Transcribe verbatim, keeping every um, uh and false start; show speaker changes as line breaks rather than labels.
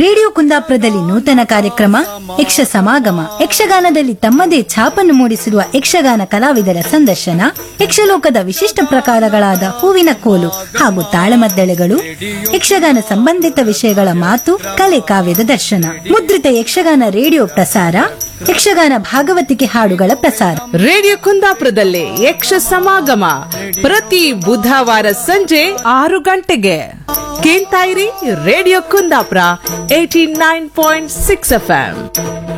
Radio ಕುಂದಾಪುರದಲ್ಲಿ ನೂತನ ಕಾರ್ಯಕ್ರಮ ಯಕ್ಷ ಸಮಾಗಮ ಯಕ್ಷಗಾನದಲ್ಲಿ ತಮ್ಮದೇ ಛಾಪನ್ನು ಮೂಡಿಸಿರುವ ಯಕ್ಷಗಾನ ಕಲಾವಿದರ ಸಂದರ್ಶನ, ಯಕ್ಷಲೋಕದ ವಿಶಿಷ್ಟ ಪ್ರಕಾರಗಳಾದ ಹೂವಿನ ಕೋಲು ಹಾಗೂ ತಾಳಮದ್ದಳೆಗಳು, ಯಕ್ಷಗಾನ ಸಂಬಂಧಿತ ವಿಷಯಗಳ ಮಾತು ಕಲೆ ಕಾವ್ಯದ ದರ್ಶನ ಮುದ್ರಿತ ಯಕ್ಷಗಾನ ರೇಡಿಯೋ ಪ್ರಸಾರ, ಯಕ್ಷಗಾನ ಭಾಗವತಿಕೆ ಹಾಡುಗಳ ಪ್ರಸಾರ
ರೇಡಿಯೋ ಕುಂದಾಪುರದಲ್ಲಿ ಯಕ್ಷ ಸಮಾಗಮ ಪ್ರತಿ ಬುಧವಾರ ಸಂಜೆ ಆರು ಗಂಟೆಗೆ ಕೇಳ್ತಾ ಇರಿ radio Kundapura eighty nine point six F M.